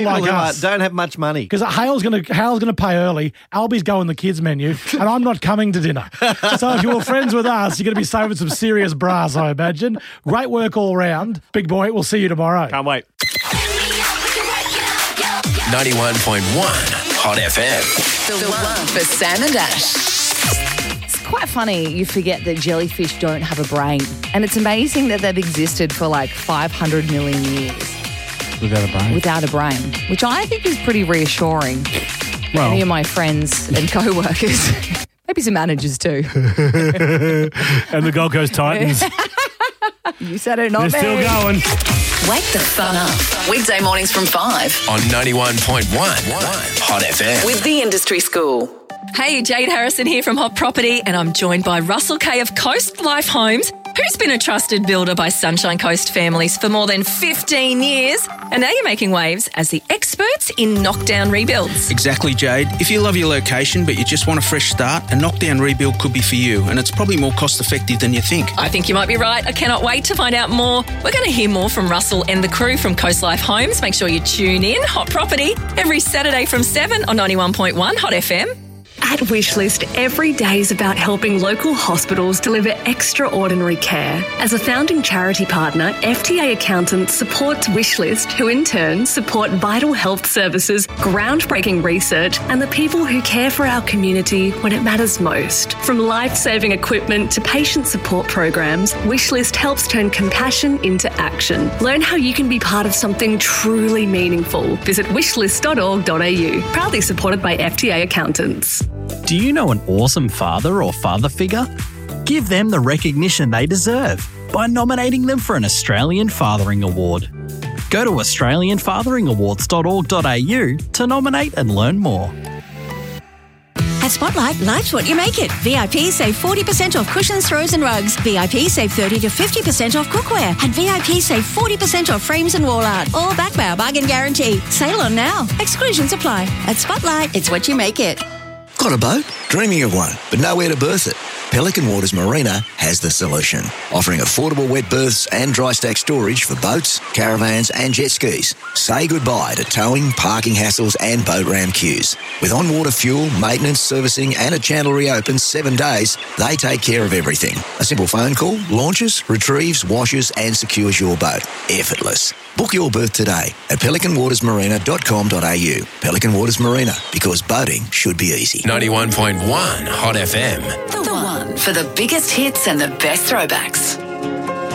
like who us. don't have much money. Because Hale's going to pay early. Albie's going the kids menu, and I'm not coming to dinner. So if you're friends with us, you're going to be saving some serious brass, I imagine. Great work all round. Big boy, we'll see you tomorrow. Can't wait. 91.1 Hot FM. The one for Sam and Ash. It's quite funny you forget that jellyfish don't have a brain. And it's amazing that they've existed for like 500 million years. Without a brain, which I think is pretty reassuring. Well, Many of my friends and co-workers, maybe some managers too. and the Gold Coast Titans, You said it, not they're me. still going. Wake the fun up. Weekday mornings from 5. On 91.1 Hot FM. With the Industry School. Hey, Jade Harrison here from Hot Property, and I'm joined by Russell Kay of Coast Life Homes, who's been a trusted builder by Sunshine Coast families for more than 15 years. And now you're making waves as the experts in knockdown rebuilds. Exactly, Jade. If you love your location but you just want a fresh start, a knockdown rebuild could be for you, and it's probably more cost effective than you think. I think you might be right. I cannot wait to find out more. We're going to hear more from Russell and the crew from Coast Life Homes. Make sure you tune in. Hot Property every Saturday from 7 on 91.1 Hot FM. At Wishlist, every day is about helping local hospitals deliver extraordinary care. As a founding charity partner, FTA Accountants supports Wishlist, who in turn support vital health services, groundbreaking research, and the people who care for our community when it matters most. From life-saving equipment to patient support programs, Wishlist helps turn compassion into action. Learn how you can be part of something truly meaningful. Visit wishlist.org.au. Proudly supported by FTA Accountants. Do you know an awesome father or father figure? Give them the recognition they deserve by nominating them for an Australian Fathering Award. Go to australianfatheringawards.org.au to nominate and learn more. At Spotlight, life's what you make it. VIP save 40% off cushions, throws and rugs. VIP save 30 to 50% off cookware. And VIP save 40% off frames and wall art. All backed by our bargain guarantee. Sale on now. Exclusions apply. At Spotlight, it's what you make it. Got a boat? Dreaming of one, but nowhere to berth it? Pelican Waters Marina has the solution, offering affordable wet berths and dry stack storage for boats, caravans and jet skis. Say goodbye to towing, parking hassles and boat ramp queues. With on-water fuel, maintenance, servicing and a channel reopened 7 days, they take care of everything. A simple phone call, launches, retrieves, washes and secures your boat. Effortless. Book your berth today at pelicanwatersmarina.com.au. Pelican Waters Marina, because boating should be easy. 91.1 Hot FM. The one for the biggest hits and the best throwbacks.